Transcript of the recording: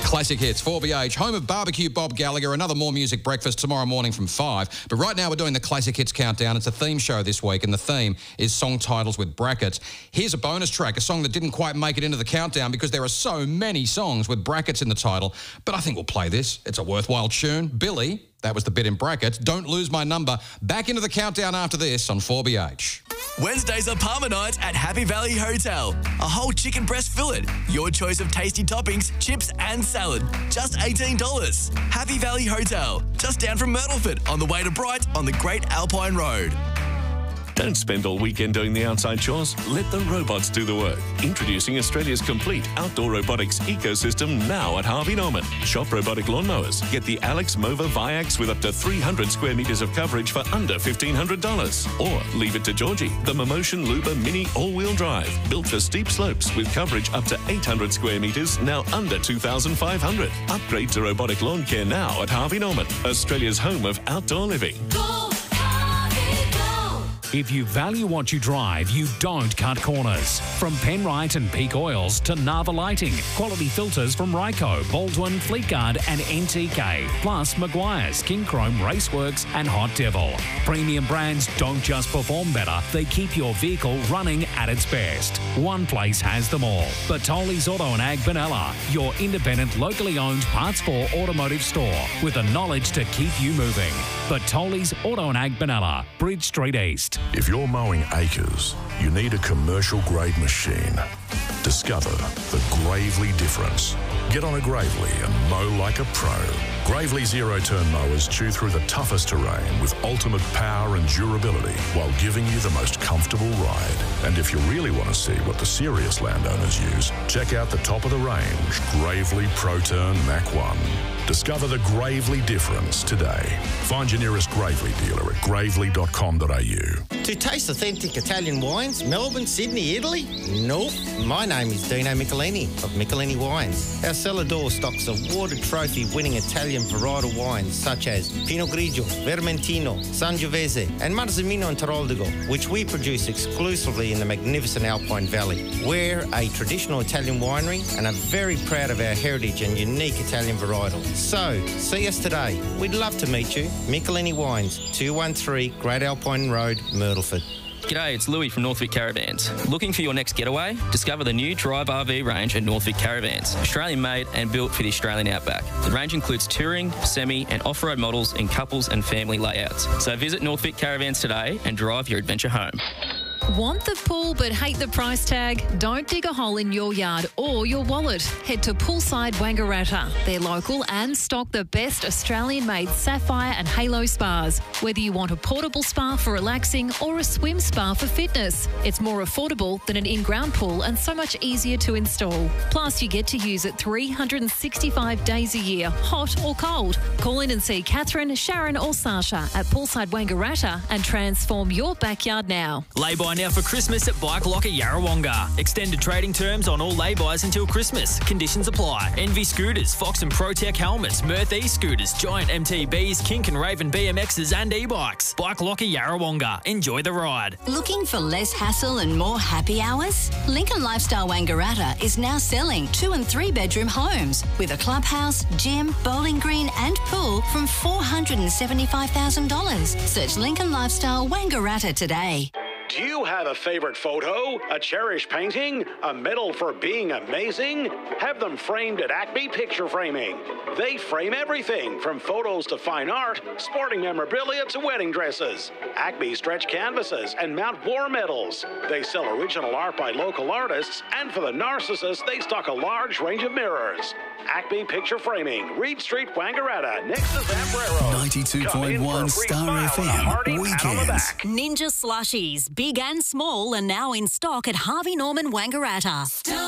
Classic Hits, 4BH, home of Barbecue Bob Gallagher, another More Music breakfast tomorrow morning from 5. But right now we're doing the Classic Hits Countdown. It's a theme show this week, and the theme is song titles with brackets. Here's a bonus track, a song that didn't quite make it into the countdown because there are so many songs with brackets in the title. But I think we'll play this. It's a worthwhile tune. Billy, that was the bit in brackets. Don't Lose My Number. Back into the countdown after this on 4BH. Wednesdays are Palmer nights at Happy Valley Hotel. A whole chicken breast fillet, your choice of tasty toppings, chips and salad. Just $18. Happy Valley Hotel, just down from Myrtleford on the way to Bright on the Great Alpine Road. Don't spend all weekend doing the outside chores. Let the robots do the work. Introducing Australia's complete outdoor robotics ecosystem now at Harvey Norman. Shop robotic lawnmowers. Get the Alex Mova Viax with up to 300 square metres of coverage for under $1,500. Or leave it to Georgie, the Momotion Luba Mini all-wheel drive. Built for steep slopes with coverage up to 800 square metres, now under $2,500. Upgrade to robotic lawn care now at Harvey Norman, Australia's home of outdoor living. If you value what you drive, you don't cut corners. From Penrite and Peak Oils to Nava Lighting, quality filters from Ryco, Baldwin, Fleetguard and NTK, plus Maguire's, King Chrome, Raceworks and Hot Devil. Premium brands don't just perform better, they keep your vehicle running at its best. One place has them all. Bertoli's Auto and Ag Benalla, your independent, locally owned Parts 4 automotive store with the knowledge to keep you moving. Bertoli's Auto and Ag Benalla, Bridge Street East. If you're mowing acres, you need a commercial-grade machine. Discover the Gravely difference. Get on a Gravely and mow like a pro. Gravely zero-turn mowers chew through the toughest terrain with ultimate power and durability while giving you the most comfortable ride. And if you really want to see what the serious landowners use, check out the top-of-the-range Gravely ProTurn Mach 1. Discover the Gravely difference today. Find your nearest Gravely dealer at gravely.com.au. To taste authentic Italian wines, Melbourne, Sydney, Italy? Nope. My name is Dino Michelini of Michelini Wines. Our cellar door stocks awarded trophy-winning Italian varietal wines such as Pinot Grigio, Vermentino, Sangiovese and Marzemino and Teroldego, which we produce exclusively in the magnificent Alpine Valley. We're a traditional Italian winery and are very proud of our heritage and unique Italian varietals. So, see us today. We'd love to meet you. Michelini Wines, 213 Great Alpine Road, Myrtleford. G'day, it's Louis from Northvic Caravans. Looking for your next getaway? Discover the new Drive RV range at Northvic Caravans. Australian made and built for the Australian outback. The range includes touring, semi and off-road models in couples and family layouts. So visit Northvic Caravans today and drive your adventure home. Want the pool but hate the price tag? Don't dig a hole in your yard or your wallet. Head to Poolside Wangaratta. They're local and stock the best Australian-made Sapphire and Halo spas. Whether you want a portable spa for relaxing or a swim spa for fitness, it's more affordable than an in-ground pool and so much easier to install. Plus, you get to use it 365 days a year, hot or cold. Call in and see Catherine, Sharon or Sasha at Poolside Wangaratta and transform your backyard now. Lay-by now for Christmas at Bike Locker Yarrawonga. Extended trading terms on all lay-bys until Christmas. Conditions apply. Envy Scooters, Fox and ProTech helmets, Mirth e-scooters, Giant MTBs, Kink and Raven BMXs and e-bikes. Bike Locker Yarrawonga. Enjoy the ride. Looking for less hassle and more happy hours? Lincoln Lifestyle Wangaratta is now selling 2 and 3 bedroom homes with a clubhouse, gym, bowling green and pool from $475,000. Search Lincoln Lifestyle Wangaratta today. Do you have a favorite photo, a cherished painting, a medal for being amazing? Have them framed at Acme Picture Framing. They frame everything from photos to fine art, sporting memorabilia to wedding dresses. Acme stretch canvases and mount war medals. They sell original art by local artists, and for the narcissists, they stock a large range of mirrors. Acme Picture Framing, Reed Street, Wangaratta, next to Zambrero. 92.1 Star FM, weekends. Ninja Slushies, big and small, are now in stock at Harvey Norman Wangaratta.